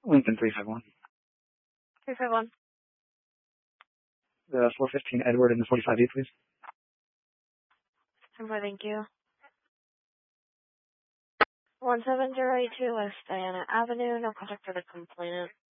Lincoln 351. 351. The 415 Edward and the 45E, please. Thank you. 17082 West Diana Avenue. No contact for the complainant.